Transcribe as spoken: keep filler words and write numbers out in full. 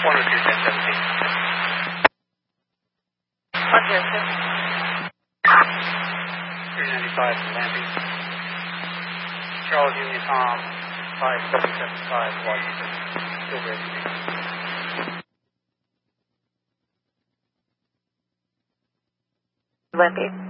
one oh two, ten seventeen. Roger, sir. three ninety-five, landing. Charles Union Tom, five seven seven five, Washington. Still ready. Wimpy.